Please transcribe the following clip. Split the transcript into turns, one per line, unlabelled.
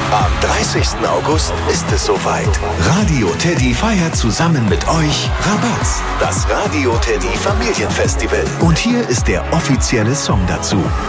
Am 30. August ist es soweit. Radio Teddy feiert zusammen mit euch Rabatz, das Radio Teddy Familienfestival. Und hier ist der offizielle Song dazu.